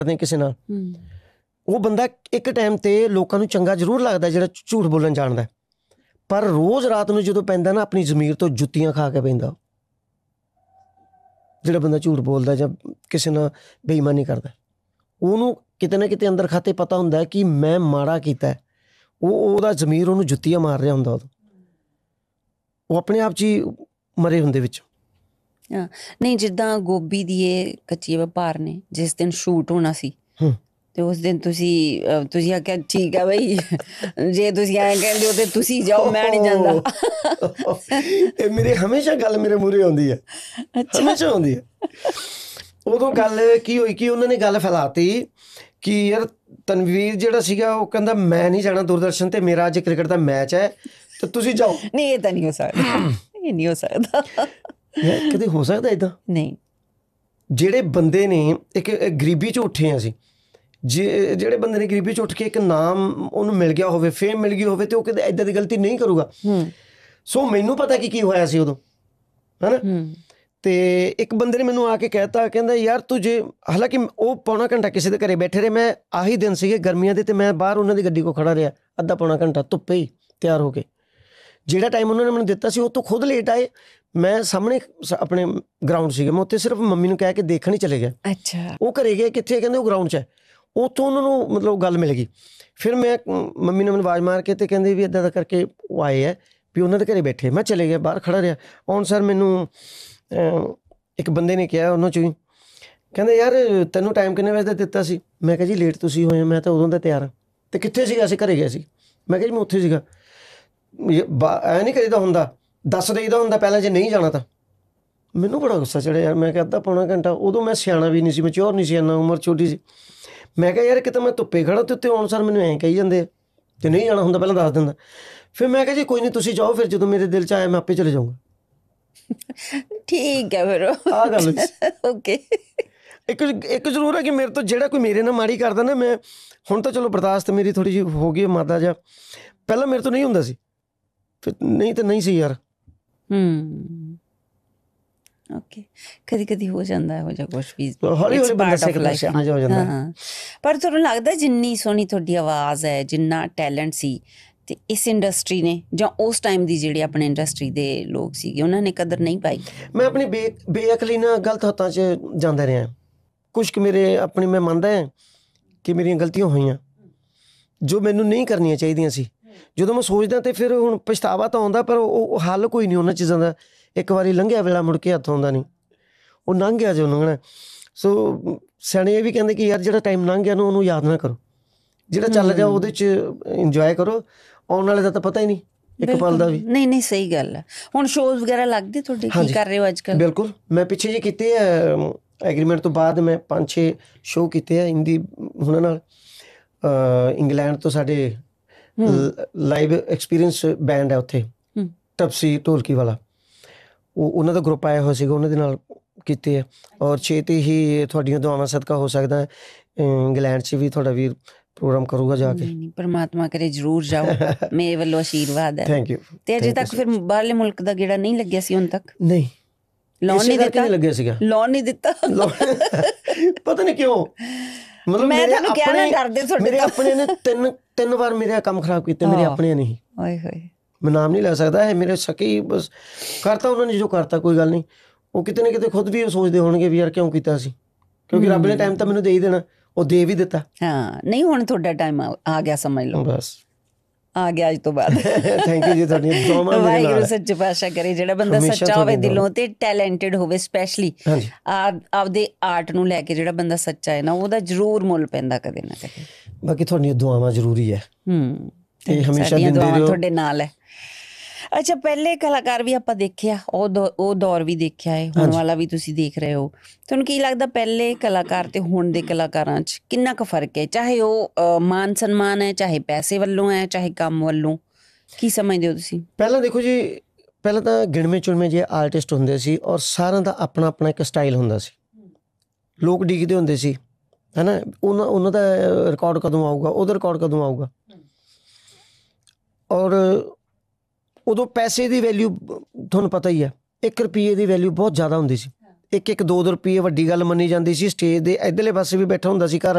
ਨੇ ਕਿਸੇ ਨਾਲ, ਉਹ ਬੰਦਾ ਇੱਕ ਟਾਈਮ ਤੇ ਲੋਕਾਂ ਨੂੰ ਚੰਗਾ ਜ਼ਰੂਰ ਲੱਗਦਾ ਜਿਹੜਾ ਝੂਠ ਬੋਲਣ ਜਾਣਦਾ, ਪਰ ਰੋਜ਼ ਰਾਤ ਨੂੰ ਜਦੋਂ ਪੈਂਦਾ ਨਾ ਆਪਣੀ ਜ਼ਮੀਰ ਤੋਂ ਜੁੱਤੀਆਂ ਖਾ ਕੇ ਪੈਂਦਾ ਜਿਹੜਾ ਬੰਦਾ ਝੂਠ ਬੋਲਦਾ ਜਾਂ ਕਿਸੇ ਨਾਲ ਬੇਈਮਾਨੀ ਕਰਦਾ। ਉਹਨੂੰ ਕਿਤੇ ਨਾ ਕਿਤੇ ਅੰਦਰ ਖਾਤੇ ਪਤਾ ਹੁੰਦਾ ਕਿ ਮੈਂ ਮਾੜਾ ਕੀਤਾ, ਉਹਦਾ ਜ਼ਮੀਰ ਉਹਨੂੰ ਜੁੱਤੀਆਂ ਮਾਰ ਰਿਹਾ ਹੁੰਦਾ, ਉਦੋਂ ਉਹ ਆਪਣੇ ਆਪ 'ਚ ਹੀ ਮਰੇ ਹੁੰਦੇ ਵਿੱਚ। ਨਹੀਂ, ਜਿੱਦਾਂ ਗੋਭੀ ਦੀ ਇਹ ਕੱਚੀ ਵਪਾਰ ਨੇ, ਜਿਸ ਦਿਨ ਸ਼ੂਟ ਹੋਣਾ ਸੀ ਤੇ ਉਸ ਦਿਨ ਤੁਸੀਂ ਆਖਿਆ ਠੀਕ ਹੈ ਬਈ, ਜੇ ਤੁਸੀਂ ਐਂ ਕਹਿੰਦੇ ਹੋ ਤੇ ਤੁਸੀਂ ਜਾਓ, ਮੈਂ ਨਹੀਂ ਜਾਂਦਾ। ਇਹ ਮੇਰੇ ਹਮੇਸ਼ਾ ਗੱਲ ਮੇਰੇ ਮੂਹਰੇ ਆਉਂਦੀ ਹੈ, ਹਮੇਸ਼ਾ ਆਉਂਦੀ ਹੈ। ਉਦੋਂ ਗੱਲ ਕੀ ਹੋਈ ਕਿ ਉਹਨਾਂ ਨੇ ਗੱਲ ਫੈਲਾਤੀ ਕਿ ਯਾਰ ਤਨਵੀਰ ਜਿਹੜਾ ਸੀਗਾ ਉਹ ਕਹਿੰਦਾ ਮੈਂ ਨਹੀਂ ਜਾਣਾ ਦੂਰਦਰਸ਼ਨ ਤੇ, ਮੇਰਾ ਅੱਜ ਕ੍ਰਿਕਟ ਦਾ ਮੈਚ ਹੈ ਤੇ ਤੁਸੀਂ ਜਾਓ। ਨਹੀਂ, ਇਹ ਤਾਂ ਨਹੀਂ ਹੋ ਸਕਦਾ, ਇਹ ਨਹੀਂ ਹੋ ਸਕਦਾ। ਕਦੇ ਹੋ ਸਕਦਾ ਇੱਦਾਂ? ਨਹੀਂ, ਜਿਹੜੇ ਬੰਦੇ ਨੇ ਇੱਕ ਗਰੀਬੀ 'ਚ ਉੱਠੇ ਅਸੀਂ, ਜਿਹੜੇ ਬੰਦੇ ਨੇ ਗਰੀਬੀ 'ਚ ਉੱਠ ਕੇ ਇੱਕ ਨਾਮ ਉਹਨੂੰ ਮਿਲ ਗਿਆ ਹੋਵੇ, ਫੇਮ ਮਿਲ ਗਈ ਹੋਵੇ, ਤੇ ਉਹ ਕਦੇ ਇੱਦਾਂ ਦੀ ਗਲਤੀ ਨਹੀਂ ਕਰੂਗਾ। ਸੋ ਮੈਨੂੰ ਪਤਾ ਕਿ ਕੀ ਹੋਇਆ ਸੀ ਉਦੋਂ, ਹੈ ਨਾ। ਤੇ ਇੱਕ ਬੰਦੇ ਨੇ ਮੈਨੂੰ ਆ ਕੇ ਕਹਿਤਾ, ਕਹਿੰਦਾ ਯਾਰ ਤੂੰ ਜੇ, ਹਾਲਾਂਕਿ ਉਹ ਪੌਣਾ ਘੰਟਾ ਕਿਸੇ ਦੇ ਘਰੇ ਬੈਠੇ ਰਹੇ, ਮੈਂ ਆਹੀ ਦਿਨ ਸੀਗੇ ਗਰਮੀਆਂ ਦੇ, ਤੇ ਮੈਂ ਬਾਹਰ ਉਹਨਾਂ ਦੀ ਗੱਡੀ ਕੋਲ ਖੜਾ ਰਿਹਾ ਅੱਧਾ ਪੌਣਾ ਘੰਟਾ ਧੁੱਪੇ ਹੀ ਤਿਆਰ ਹੋ ਕੇ। ਜਿਹੜਾ ਟਾਈਮ ਉਹਨਾਂ ਨੇ ਮੈਨੂੰ ਦਿੱਤਾ ਸੀ ਉਹ ਤੋਂ ਖੁਦ ਲੇਟ ਆਏ। ਮੈਂ ਸਾਹਮਣੇ ਆਪਣੇ ਗਰਾਊਂਡ ਸੀਗਾ, ਮੈਂ ਉੱਥੇ ਸਿਰਫ ਮੰਮੀ ਨੂੰ ਕਹਿ ਕੇ ਦੇਖਣ ਹੀ ਚਲੇ ਗਿਆ। ਅੱਛਾ। ਉਹ ਘਰੇ ਗਏ, ਕਿੱਥੇ, ਕਹਿੰਦੇ ਉਹ ਗਰਾਊਂਡ 'ਚ ਹੈ। ਉੱਥੋਂ ਉਹਨਾਂ ਨੂੰ ਮਤਲਬ ਗੱਲ ਮਿਲ ਗਈ। ਫਿਰ ਮੈਂ ਮੰਮੀ ਨੇ ਮੈਨੂੰ ਆਵਾਜ਼ ਮਾਰ ਕੇ ਤੇ ਕਹਿੰਦੇ ਵੀ ਇੱਦਾਂ ਦਾ ਕਰਕੇ ਉਹ ਆਏ ਹੈ ਵੀ ਉਹਨਾਂ ਦੇ ਘਰੇ ਬੈਠੇ। ਮੈਂ ਚਲੇ ਗਿਆ, ਬਾਹਰ ਖੜਾ ਰਿਹਾ। ਆਉਣ ਸਰ ਮੈਨੂੰ ਇੱਕ ਬੰਦੇ ਨੇ ਕਿਹਾ ਉਹਨਾਂ 'ਚੋਂ ਹੀ, ਕਹਿੰਦੇ ਯਾਰ ਤੈਨੂੰ ਟਾਈਮ ਕਿੰਨੇ ਵਜੇ ਦਾ ਦਿੱਤਾ ਸੀ? ਮੈਂ ਕਿਹਾ ਜੀ ਲੇਟ ਤੁਸੀਂ ਹੋਏ, ਮੈਂ ਤਾਂ ਉਦੋਂ ਦਾ ਤਿਆਰ ਹਾਂ। ਅਤੇ ਕਿੱਥੇ ਸੀਗਾ? ਅਸੀਂ ਘਰੇ ਗਏ ਸੀ। ਮੈਂ ਕਿਹਾ ਜੀ ਮੈਂ ਉੱਥੇ ਸੀਗਾ। ਐਂ ਨਹੀਂ ਕਰੀਦਾ ਹੁੰਦਾ, ਦੱਸ ਦੇਈਦਾ ਹੁੰਦਾ ਪਹਿਲਾਂ ਜੇ ਨਹੀਂ ਜਾਣਾ ਤਾਂ। ਮੈਨੂੰ ਬੜਾ ਗੁੱਸਾ ਚੜਿਆ ਯਾਰ। ਮੈਂ ਕਿਹਾ ਅੱਧਾ ਪੌਣਾ ਘੰਟਾ, ਉਦੋਂ ਮੈਂ ਸਿਆਣਾ ਵੀ ਨਹੀਂ ਸੀ, ਮੈਚਿਓਰ ਨਹੀਂ ਸੀ ਇੰਨਾ, ਉਮਰ ਛੋਟੀ ਸੀ। ਮੈਂ ਕਿਹਾ ਯਾਰ ਕਿਤੇ ਮੈਂ ਧੁੱਪੇ ਖੜਾ ਤੇ ਉੱਤੇ ਆਉਣ ਸਰ ਮੈਨੂੰ ਐਂ ਕਹੀ ਜਾਂਦੇ ਆ, ਤੇ ਨਹੀਂ ਜਾਣਾ ਹੁੰਦਾ ਪਹਿਲਾਂ ਦੱਸ ਦਿੰਦਾ। ਫਿਰ ਮੈਂ ਕਿਹਾ ਜੀ ਕੋਈ ਨਹੀਂ ਤੁਸੀਂ ਜਾਓ, ਫਿਰ ਜਦੋਂ ਮੇਰੇ ਦਿਲ 'ਚ ਆਇਆ ਮੈਂ ਆਪੇ ਚਲੇ ਜਾਊਂਗਾ। ਠੀਕ ਹੈ ਫਿਰ ਆਹ ਗੱਲ ਓਕੇ। ਇੱਕ ਜ਼ਰੂਰ ਹੈ ਕਿ ਮੇਰੇ ਤੋਂ ਜਿਹੜਾ ਕੋਈ ਮੇਰੇ ਨਾਲ ਮਾੜੀ ਕਰਦਾ ਨਾ, ਮੈਂ ਹੁਣ ਤਾਂ ਚਲੋ ਬਰਦਾਸ਼ਤ ਮੇਰੀ ਥੋੜ੍ਹੀ ਜਿਹੀ ਹੋ ਗਈ ਮਾਦਾ ਜਿਹਾ, ਪਹਿਲਾਂ ਮੇਰੇ ਤੋਂ ਨਹੀਂ ਹੁੰਦਾ ਸੀ। ਫਿਰ ਨਹੀਂ ਤਾਂ ਨਹੀਂ ਸੀ ਯਾਰ। ਓਕੇ, ਕਦੀ ਕਦੀ ਹੋ ਜਾਂਦਾ ਇਹੋ ਜਿਹਾ ਕੁਛ ਵੀ, ਹੌਲੀ ਹੌਲੀ ਬੰਦਾ ਸਿੱਖਦਾ, ਸਿਆਣਾ ਜਿਹਾ ਹੋ ਜਾਂਦਾ। ਪਰ ਤੁਹਾਨੂੰ ਲੱਗਦਾ ਜਿੰਨੀ ਸੋਹਣੀ ਤੁਹਾਡੀ ਆਵਾਜ਼ ਹੈ, ਜਿੰਨਾ ਟੈਲੈਂਟ ਸੀ, ਤੇ ਇਸ ਇੰਡਸਟਰੀ ਨੇ ਜਾਂ ਉਸ ਟਾਈਮ ਦੀ ਜਿਹੜੀ ਆਪਣੇ ਇੰਡਸਟਰੀ ਦੇ ਲੋਕ ਸੀਗੇ ਉਹਨਾਂ ਨੇ ਕਦਰ ਨਹੀਂ ਪਾਈ? ਮੈਂ ਆਪਣੀ ਬੇਅਕਲੀ ਨਾਲ ਗਲਤ ਹੱਥਾਂ 'ਚ ਜਾਂਦਾ ਰਿਹਾ। ਕੁਛ ਕੁ ਮੇਰੇ ਆਪਣੀ, ਮੈਂ ਮੰਨਦਾ ਕਿ ਮੇਰੀਆਂ ਗਲਤੀਆਂ ਹੋਈਆਂ ਜੋ ਮੈਨੂੰ ਨਹੀਂ ਕਰਨੀਆਂ ਚਾਹੀਦੀਆਂ ਸੀ। ਜਦੋਂ ਮੈਂ ਸੋਚਦਾ ਤੇ ਫਿਰ ਹੁਣ ਪਛਤਾਵਾ ਤਾਂ ਆਉਂਦਾ, ਪਰ ਉਹ ਹੱਲ ਕੋਈ ਨਹੀਂ ਉਹਨਾਂ ਚੀਜ਼ਾਂ ਦਾ। ਇੱਕ ਵਾਰੀ ਲੰਘਿਆ ਵੇਲਾ ਮੁੜ ਕੇ ਹੱਥ ਆਉਂਦਾ ਨਹੀਂ, ਉਹ ਲੰਘ ਗਿਆ ਜੋ ਲੰਘਣਾ। ਸੋ ਸਿਆਣੇ ਇਹ ਵੀ ਕਹਿੰਦੇ ਕਿ ਯਾਰ ਜਿਹੜਾ ਟਾਈਮ ਲੰਘ ਗਿਆ ਨਾ ਉਹਨੂੰ ਯਾਦ ਨਾ ਕਰੋ, ਜਿਹੜਾ ਚੱਲ ਰਿਹਾ ਉਹਦੇ 'ਚ ਇੰਜੋਏ ਕਰੋ। ਆਉਣ ਵਾਲੇ ਦਾ ਤਾਂ ਪਤਾ ਹੀ ਨਹੀਂ ਇੱਕ ਪਲ ਦਾ ਵੀ। ਨਹੀਂ ਨਹੀਂ, ਸਹੀ ਗੱਲ ਹੈ। ਹੁਣ ਸ਼ੋਜ਼ ਵਗੈਰਾ ਲੱਗਦੇ ਤੁਹਾਡੇ, ਕੀ ਕਰ ਰਹੇ ਹੋ ਅੱਜ ਕੱਲ੍ਹ? ਬਿਲਕੁਲ, ਮੈਂ ਪਿੱਛੇ ਜਿਹੇ ਕੀਤੇ ਆ ਐਗਰੀਮੈਂਟ ਤੋਂ ਬਾਅਦ, ਮੈਂ 5-6 ਸ਼ੋਅ ਕੀਤੇ ਆ ਹਿੰਦੀ ਉਹਨਾਂ ਨਾਲ। ਇੰਗਲੈਂਡ ਤੋਂ ਸਾਡੇ ਲਾਈਵ ਐਕਸਪੀਰੀਅੰਸ ਬੈਂਡ ਹੈ ਉੱਥੇ, ਟਪਸੀ ਢੋਲਕੀ ਵਾਲਾ, ਉਹਨਾਂ ਦਾ ਗਰੁੱਪ ਆਇਆ ਹੋਇਆ ਸੀਗਾ, ਉਹਨਾਂ ਦੇ ਨਾਲ ਕੀਤੇ ਆ। ਔਰ ਛੇਤੀ ਹੀ ਤੁਹਾਡੀਆਂ ਦੁਆਵਾਂ ਸਦਕਾ ਹੋ ਸਕਦਾ ਇੰਗਲੈਂਡ 'ਚ ਵੀ ਤੁਹਾਡਾ ਵੀਰ ਪ੍ਰੋਗਰਾਮ ਕਰੂਗਾ ਜਾ ਕੇ। ਪਰਮਾਤਮਾ ਕਰੇ ਜ਼ਰੂਰ ਜਾਓ, ਮੇਰੇ ਵੱਲੋਂ ਆਸ਼ੀਰਵਾਦ ਹੈ। Thank you. ਤੇ ਅਜੇ ਤੱਕ ਫਿਰ ਬਾਹਰਲੇ ਮੁਲਕ ਦਾ ਗੇੜਾ ਨਹੀਂ ਲੱਗਿਆ ਸੀ ਹੁਣ ਤੱਕ? ਨਹੀਂ, ਲੋਨ ਨਹੀਂ ਦਿੱਤਾ? ਲੱਗਿਆ ਸੀਗਾ ਲੋਨ ਨਹੀਂ ਦਿੱਤਾ, ਪਤਾ ਨਹੀਂ ਕਿਉਂ। ਮਤਲਬ ਮੈਂ ਤੁਹਾਨੂੰ ਕਿਹਾ ਨਾ ਡਰਦੇ ਤੁਹਾਡੇ, ਮੇਰੇ ਆਪਣੇ ਨੇ ਤਿੰਨ ਵਾਰ ਮੇਰੇ ਕੰਮ ਖਰਾਬ ਕੀਤੇ, ਮੇਰੇ ਆਪਣੇ ਨਹੀਂ। ਓਏ ਹੋਏ, ਮੈਂ ਨਾਮ ਨਹੀਂ ਲੈ ਸਕਦਾ, ਇਹ ਮੇਰੇ ਸਕੇ ਬਸ ਕਰਤਾ ਉਹਨਾਂ ਨੇ ਜੋ ਕਰਤਾ, ਕੋਈ ਗੱਲ ਨਹੀਂ। ਉਹ ਕਿਤੇ ਨਾ ਕਿਤੇ ਖੁਦ ਵੀ ਸੋਚਦੇ ਹੋਣਗੇ ਵੀ ਯਾਰ ਕਿਉਂ ਕੀਤਾ ਸੀ, ਕਿਉਂਕਿ ਰੱਬ ਨੇ ਟਾਈਮ ਤਾਂ ਮੈਨੂੰ ਦੇ ਹੀ ਦੇਣਾ, ਉਹ ਦੇ ਵੀ ਦਿੱਤਾ। ਹਾਂ, ਨਹੀਂ ਹੁਣ ਤੁਹਾਡਾ ਟਾਈਮ ਆ ਗਿਆ, ਸਮਝ ਲਓ ਬਸ ਆ ਗਿਆ ਅੱਜ ਤੋਂ ਬਾਅਦ। ਥੈਂਕ ਯੂ ਜੀ, ਤੁਹਾਡੀਆਂ ਦੁਆਵਾਂ। ਵਾਹਿਗੁਰੂ ਸੱਚੇ ਪਾਤਸ਼ਾਹ ਕਰੇ ਜਿਹੜਾ ਬੰਦਾ ਸੱਚਾ ਹੋਵੇ ਦਿਲੋਂ ਤੇ ਟੈਲੈਂਟਡ ਹੋਵੇ, ਸਪੈਸ਼ਲੀ ਆਪਦੇ ਆਰਟ ਨੂੰ ਲੈ ਕੇ, ਜਿਹੜਾ ਬੰਦਾ ਸੱਚਾ ਹੈ ਨਾ, ਉਹਦਾ ਜ਼ਰੂਰ ਮੁੱਲ ਪੈਂਦਾ ਕਦੇ ਨਾ ਕਦੇ। ਬਾਕੀ ਤੁਹਾਡੀਆਂ ਦੁਆਵਾਂ ਜ਼ਰੂਰੀ ਹੈ ਤੇ ਹਮੇਸ਼ਾ ਦੁਆਵਾਂ ਤੁਹਾਡੇ ਨਾਲ ਹੈ। ਅੱਛਾ, ਪਹਿਲੇ ਕਲਾਕਾਰ ਵੀ ਆਪਾਂ ਦੇਖਿਆ, ਉਹ ਦੌਰ ਵੀ ਦੇਖਿਆ ਹੈ, ਹੁਣ ਵਾਲਾ ਵੀ ਤੁਸੀਂ ਦੇਖ ਰਹੇ ਹੋ। ਤੁਹਾਨੂੰ ਕੀ ਲੱਗਦਾ ਪਹਿਲੇ ਕਲਾਕਾਰ ਤੇ ਹੁਣ ਦੇ ਕਲਾਕਾਰਾਂ 'ਚ ਕਿੰਨਾ ਕੁ ਫਰਕ ਹੈ? ਚਾਹੇ ਉਹ ਮਾਨ ਸਨਮਾਨ ਹੈ, ਚਾਹੇ ਪੈਸੇ ਵੱਲੋਂ ਹੈ, ਚਾਹੇ ਕੰਮ ਵੱਲੋਂ, ਕੀ ਸਮਝਦੇ ਹੋ ਤੁਸੀਂ? ਪਹਿਲਾਂ ਦੇਖੋ ਜੀ, ਪਹਿਲਾਂ ਤਾਂ ਗਿਣਵੇਂ ਚੁਣਵੇਂ ਜਿਹੇ ਆਰਟਿਸਟ ਹੁੰਦੇ ਸੀ, ਔਰ ਸਾਰਿਆਂ ਦਾ ਆਪਣਾ ਆਪਣਾ ਇੱਕ ਸਟਾਈਲ ਹੁੰਦਾ ਸੀ। ਲੋਕ ਡੀਕਦੇ ਹੁੰਦੇ ਸੀ, ਹੈ ਨਾ, ਉਹਨਾਂ ਦਾ ਰਿਕਾਰਡ ਕਦੋਂ ਆਊਗਾ, ਉਹਦਾ ਰਿਕਾਰਡ ਕਦੋਂ ਆਊਗਾ। ਔਰ ਉਦੋਂ ਪੈਸੇ ਦੀ ਵੈਲਿਊ ਤੁਹਾਨੂੰ ਪਤਾ ਹੀ ਹੈ, 1 ਰੁਪਈਏ ਦੀ ਵੈਲਿਊ ਬਹੁਤ ਜ਼ਿਆਦਾ ਹੁੰਦੀ ਸੀ। 1-1 2-2 ਰੁਪਈਏ ਵੱਡੀ ਗੱਲ ਮੰਨੀ ਜਾਂਦੀ ਸੀ। ਸਟੇਜ ਦੇ ਇੱਧਰਲੇ ਪਾਸੇ ਵੀ ਬੈਠਾ ਹੁੰਦਾ ਸੀ ਘਰ